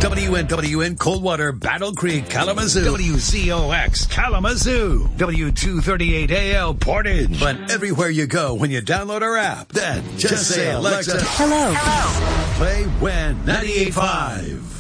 WNWN Coldwater, Battle Creek, Kalamazoo. WCOX Kalamazoo. W238AL Portage. But everywhere you go when you download our app, then just say, Alexa, Hello. Play When 98.5.